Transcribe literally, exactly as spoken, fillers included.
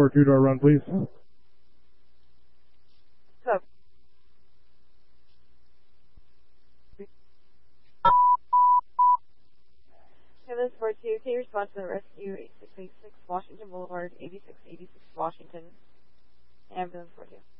for a two-door run, please. So. Kevin four two, can you respond to the rescue eight six eight six Washington Boulevard, eighty-six eighty-six Washington, ambulance four two.